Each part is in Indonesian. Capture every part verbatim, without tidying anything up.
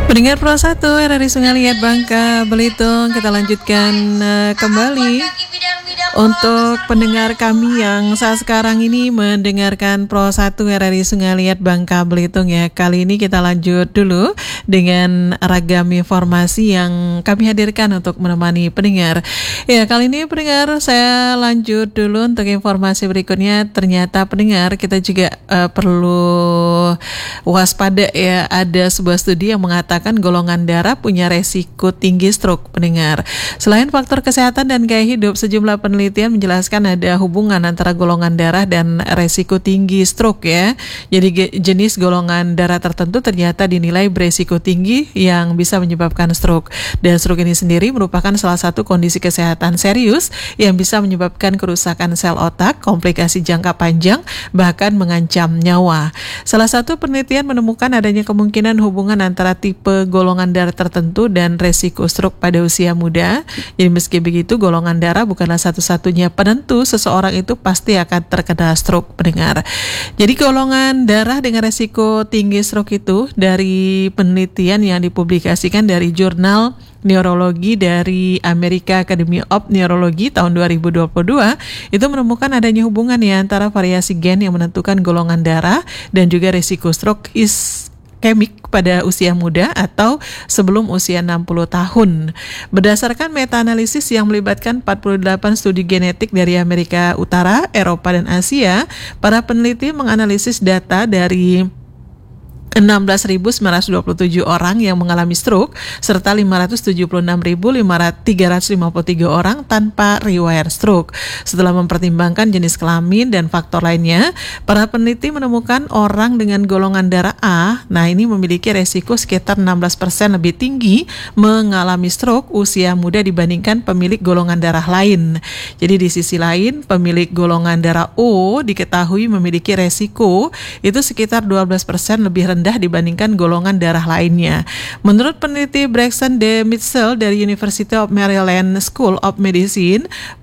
Pendengar Pro satu R R I Sungai Liat Bangka Belitung, kita lanjutkan uh, kembali untuk pendengar kami yang saat sekarang ini mendengarkan Pro satu R R I Sungai Liat Bangka Belitung ya. Kali ini kita lanjut dulu dengan ragam informasi yang kami hadirkan untuk menemani pendengar. Ya, kali ini pendengar saya lanjut dulu untuk informasi berikutnya. Ternyata pendengar kita juga uh, perlu waspada ya. Ada sebuah studi yang mengatakan golongan darah punya resiko tinggi stroke pendengar. Selain faktor kesehatan dan gaya hidup, sejumlah penelitian menjelaskan ada hubungan antara golongan darah dan resiko tinggi stroke ya. Jadi ge- jenis golongan darah tertentu ternyata dinilai beresiko tinggi yang bisa menyebabkan stroke. Dan stroke ini sendiri merupakan salah satu kondisi kesehatan serius yang bisa menyebabkan kerusakan sel otak, komplikasi jangka panjang, bahkan mengancam nyawa. Salah satu penelitian menemukan adanya kemungkinan hubungan antara tipe golongan darah tertentu dan resiko stroke pada usia muda. Jadi meski begitu, golongan darah bukanlah satu-satunya penentu seseorang itu pasti akan terkena stroke pendengar. Jadi golongan darah dengan resiko tinggi stroke itu dari penelitian yang dipublikasikan dari jurnal Neurologi dari American Academy of Neurology tahun dua ribu dua puluh dua itu menemukan adanya hubungan ya antara variasi gen yang menentukan golongan darah dan juga resiko stroke iskemik pada usia muda atau sebelum usia enam puluh tahun. Berdasarkan meta-analisis yang melibatkan empat puluh delapan studi genetik dari Amerika Utara, Eropa, dan Asia, para peneliti menganalisis data dari enam belas ribu sembilan ratus dua puluh tujuh orang yang mengalami stroke serta lima ratus tujuh puluh enam ribu tiga ratus lima puluh tiga orang tanpa riwayat stroke. Setelah mempertimbangkan jenis kelamin dan faktor lainnya, para peneliti menemukan orang dengan golongan darah A, nah ini memiliki resiko sekitar enam belas persen lebih tinggi mengalami stroke usia muda dibandingkan pemilik golongan darah lain. Jadi di sisi lain, pemilik golongan darah O diketahui memiliki resiko itu sekitar dua belas persen lebih rendah dibandingkan golongan darah lainnya. Menurut peneliti Braxton D. Mitchell dari University of Maryland School of Medicine,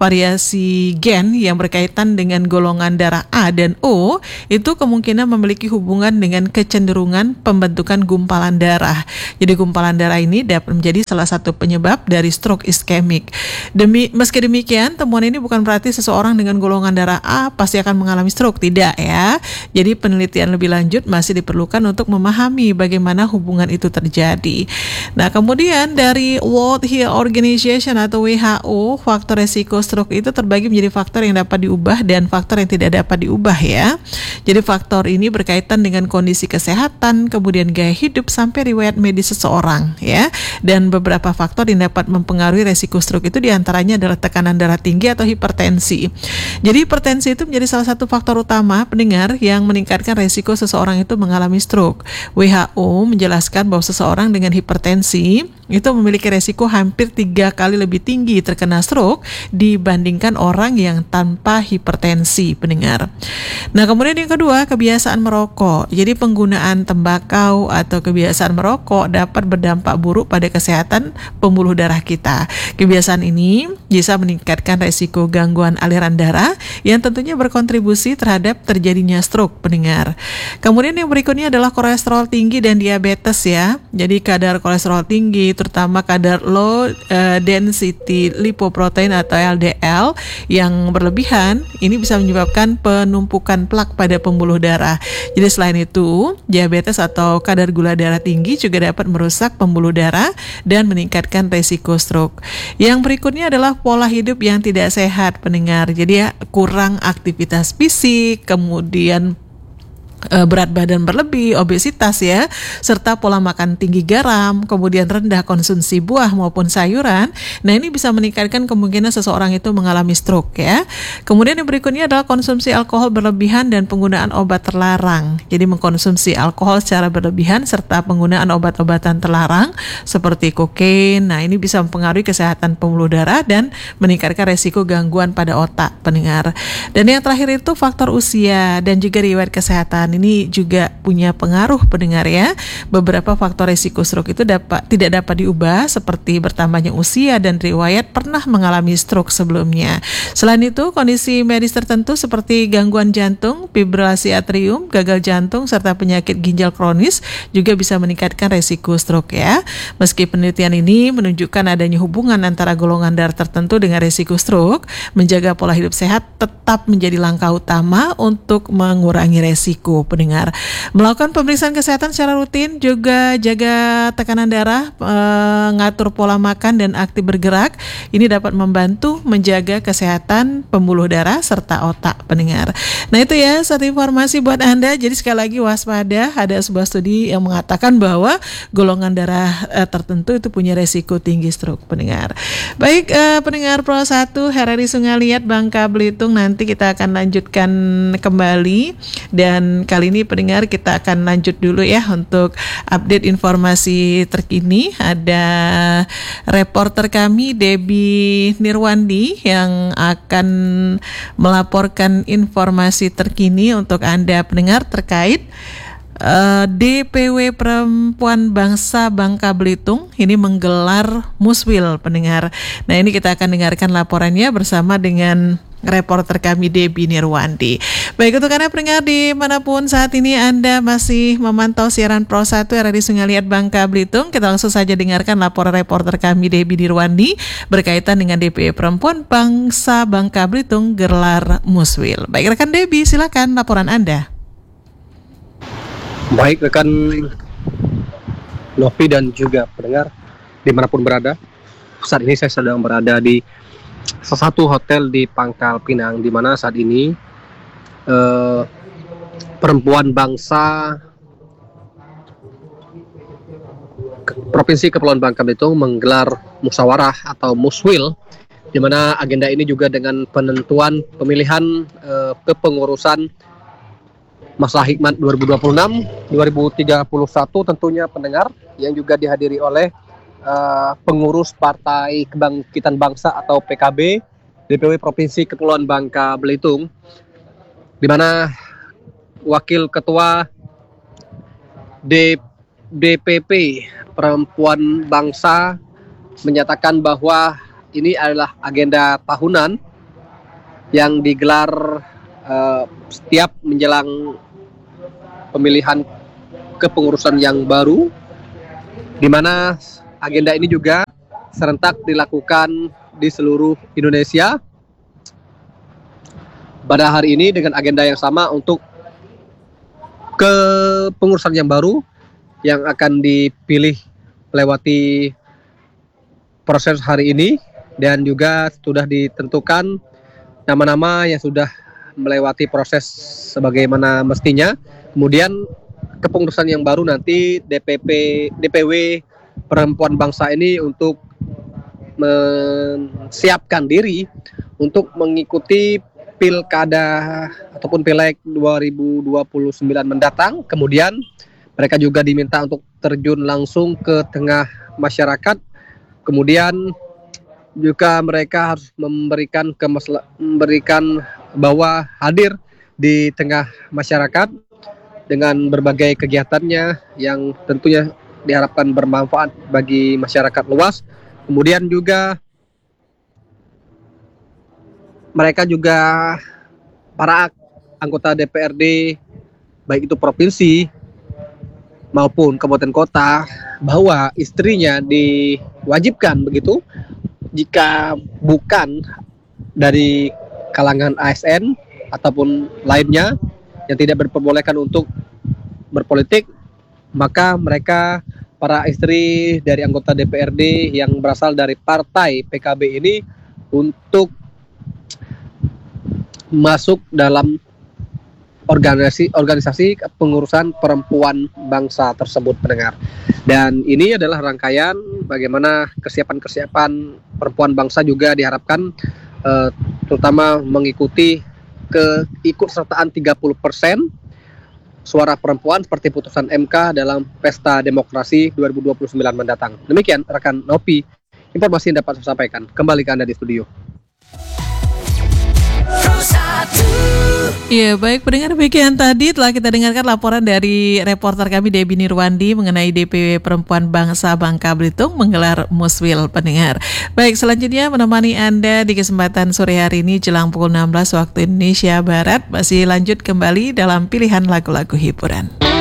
variasi gen yang berkaitan dengan golongan darah A dan O itu kemungkinan memiliki hubungan dengan kecenderungan pembentukan gumpalan darah. Jadi gumpalan darah ini dapat menjadi salah satu penyebab dari stroke iskemik. Demi, meski demikian, temuan ini bukan berarti seseorang dengan golongan darah A pasti akan mengalami stroke, tidak ya. Jadi penelitian lebih lanjut masih diperlukan untuk memahami bagaimana hubungan itu terjadi. Nah, kemudian dari World Health Organization atau W H O, faktor resiko stroke itu terbagi menjadi faktor yang dapat diubah dan faktor yang tidak dapat diubah ya. Jadi faktor ini berkaitan dengan kondisi kesehatan, kemudian gaya hidup sampai riwayat medis seseorang ya. Dan beberapa faktor yang dapat mempengaruhi resiko stroke itu diantaranya adalah tekanan darah tinggi atau hipertensi. Jadi hipertensi itu menjadi salah satu faktor utama pendengar yang meningkatkan resiko seseorang itu mengalami stroke. W H O menjelaskan bahwa seseorang dengan hipertensi itu memiliki resiko hampir tiga kali lebih tinggi terkena stroke dibandingkan orang yang tanpa hipertensi pendengar. Nah, kemudian yang kedua, kebiasaan merokok. Jadi penggunaan tembakau atau kebiasaan merokok dapat berdampak buruk pada kesehatan pembuluh darah kita. Kebiasaan ini bisa meningkatkan resiko gangguan aliran darah yang tentunya berkontribusi terhadap terjadinya stroke pendengar. Kemudian yang berikutnya adalah kolesterol tinggi dan diabetes ya. Jadi kadar kolesterol tinggi, terutama kadar low uh, density lipoprotein atau L D L yang berlebihan, ini bisa menyebabkan penumpukan plak pada pembuluh darah. Jadi selain itu, diabetes atau kadar gula darah tinggi juga dapat merusak pembuluh darah dan meningkatkan resiko stroke. Yang berikutnya adalah pola hidup yang tidak sehat pendengar. Jadi ya, kurang aktivitas fisik, kemudian berat badan berlebih, obesitas ya, serta pola makan tinggi garam, kemudian rendah konsumsi buah maupun sayuran. Nah, ini bisa meningkatkan kemungkinan seseorang itu mengalami stroke ya. Kemudian yang berikutnya adalah konsumsi alkohol berlebihan dan penggunaan obat terlarang. Jadi mengkonsumsi alkohol secara berlebihan serta penggunaan obat-obatan terlarang seperti kokain. Nah, ini bisa mempengaruhi kesehatan pembuluh darah dan meningkatkan resiko gangguan pada otak pendengar. Dan yang terakhir itu faktor usia dan juga riwayat kesehatan ini juga punya pengaruh pendengar ya. Beberapa faktor risiko stroke itu dapat tidak dapat diubah seperti bertambahnya usia dan riwayat pernah mengalami stroke sebelumnya. Selain itu, kondisi medis tertentu seperti gangguan jantung, fibrilasi atrium, gagal jantung serta penyakit ginjal kronis juga bisa meningkatkan risiko stroke ya. Meski penelitian ini menunjukkan adanya hubungan antara golongan darah tertentu dengan risiko stroke, menjaga pola hidup sehat tetap menjadi langkah utama untuk mengurangi resiko pendengar. Melakukan pemeriksaan kesehatan secara rutin, juga jaga tekanan darah, mengatur pola makan dan aktif bergerak. Ini dapat membantu menjaga kesehatan pembuluh darah serta otak pendengar. Nah itu ya satu informasi buat Anda. Jadi sekali lagi waspada, ada sebuah studi yang mengatakan bahwa golongan darah eh, tertentu itu punya resiko tinggi stroke pendengar. Baik eh, pendengar Pro satu R R I Sungai Liat Bangka Belitung, nanti kita akan lanjutkan kembali, dan kali ini pendengar kita akan lanjut dulu ya untuk update informasi terkini. Ada reporter kami Debbie Nirwandi yang akan melaporkan informasi terkini untuk Anda pendengar terkait Uh, D P W Perempuan Bangsa Bangka Belitung ini menggelar muswil pendengar. Nah ini kita akan dengarkan laporannya bersama dengan reporter kami Debbie Nirwandi. Baik, untuk Anda pendengar dimanapun saat ini Anda masih memantau siaran Pro satu R R I Sungai Liat Bangka Belitung, kita langsung saja dengarkan laporan reporter kami Debbie Nirwandi berkaitan dengan D P W Perempuan Bangsa Bangka Belitung gelar muswil. Baik rekan Debbie, silakan laporan Anda. Baik rekan Novi dan juga pendengar dimanapun berada, saat ini saya sedang berada di salah satu hotel di Pangkal Pinang, di mana saat ini eh, perempuan bangsa Provinsi Kepulauan Bangka Belitung menggelar musyawarah atau muswil, di mana agenda ini juga dengan penentuan pemilihan eh, kepengurusan masa hikmat dua ribu dua puluh enam dua ribu tiga puluh satu tentunya pendengar, yang juga dihadiri oleh uh, pengurus Partai Kebangkitan Bangsa atau P K B D P W Provinsi Kepulauan Bangka Belitung, di mana Wakil Ketua D P P Perempuan Bangsa menyatakan bahwa ini adalah agenda tahunan yang digelar uh, setiap menjelang pemilihan kepengurusan yang baru, di mana agenda ini juga serentak dilakukan di seluruh Indonesia pada hari ini dengan agenda yang sama untuk kepengurusan yang baru yang akan dipilih melewati proses hari ini, dan juga sudah ditentukan nama-nama yang sudah melewati proses sebagaimana mestinya. Kemudian kepengurusan yang baru nanti D P P D P W Perempuan Bangsa ini untuk menyiapkan diri untuk mengikuti pilkada ataupun pileg dua ribu dua puluh sembilan mendatang. Kemudian mereka juga diminta untuk terjun langsung ke tengah masyarakat. Kemudian juga mereka harus memberikan kemasla- memberikan bahwa hadir di tengah masyarakat dengan berbagai kegiatannya yang tentunya diharapkan bermanfaat bagi masyarakat luas. Kemudian juga mereka juga para anggota D P R D baik itu provinsi maupun kabupaten kota, bahwa istrinya diwajibkan begitu jika bukan dari kalangan A S N ataupun lainnya yang tidak diperbolehkan untuk berpolitik, maka mereka para istri dari anggota D P R D yang berasal dari partai P K B ini untuk masuk dalam organisasi organisasi pengurusan perempuan bangsa tersebut pendengar. Dan ini adalah rangkaian bagaimana kesiapan-kesiapan perempuan bangsa juga diharapkan eh, terutama mengikuti keikutsertaan tiga puluh persen suara perempuan seperti putusan M K dalam Pesta Demokrasi dua ribu dua puluh sembilan mendatang. Demikian rekan Nopi, informasi yang dapat saya sampaikan. Kembali ke Anda di studio. Ya, baik pendengar demikian tadi telah kita dengarkan laporan dari reporter kami Debbie Nirwandi mengenai D P W Perempuan Bangsa Bangka Belitung menggelar Muswil pendengar. Baik, selanjutnya menemani Anda di kesempatan sore hari ini jelang pukul enam belas waktu Indonesia Barat masih lanjut kembali dalam pilihan lagu-lagu hiburan.